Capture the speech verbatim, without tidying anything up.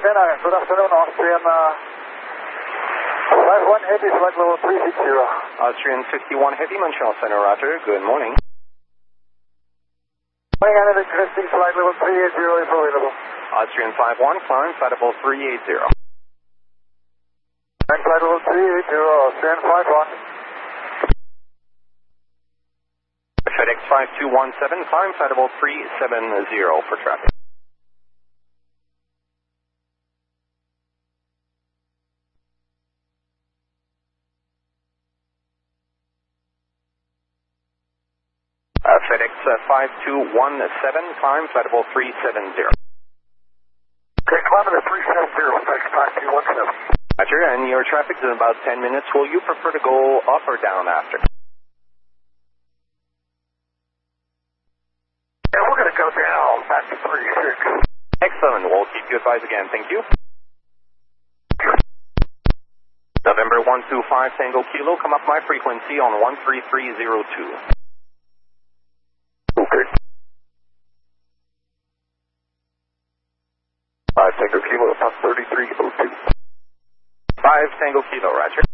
nine, good afternoon, Austrian uh, five one Heavy, flight level three six zero. Austrian fifty-one Heavy, Montreal Center, roger, good morning. Morning, Analytic Cresting, flight level three eight zero is available. Austrian five one, climb, flight level three eight zero. Climb, flight level three eight zero, Austrian five one. FedEx five two one seven, climb, flight level three seven zero for traffic. Uh, FedEx uh, five two one seven, climb, flight level three seven zero. Okay, kilometer three seven zero, FedEx five two one seven. Roger, and your traffic is in about ten minutes. Will you prefer to go up or down after? Yeah, we're going to go down back to three six. Excellent, we'll keep you advised again, thank you. November one two five Tango Kilo, come up my frequency on one three three zero two. Okay. five Tango Kilo, about thirty-three oh two. five Tango Kilo, roger.